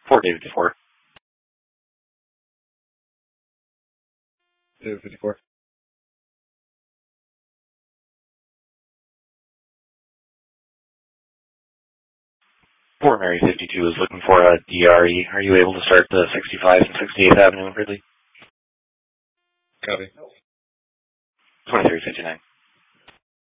For David 54. David 54. For Mary 52 is looking for a DRE. Are you able to start the 65 and 68th Avenue in Ridley? Copy. 2359.